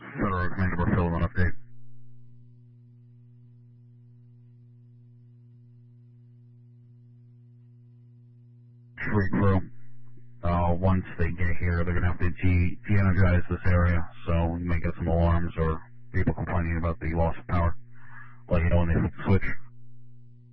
Federal Commander Barfield, an update. Free crew. Once they get here, they're going to have to de-energize this area, so we may get some alarms or people complaining about the loss of power. Let you know when they flip the switch.